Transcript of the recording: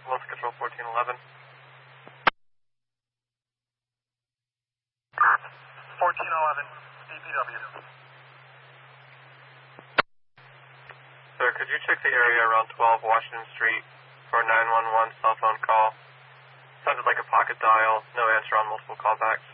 Wilson Control 1411. 1411, DPW. Sir, could you check the area around 12 Washington Street for a 911 cell phone call? Sounded like a pocket dial, no answer on multiple callbacks.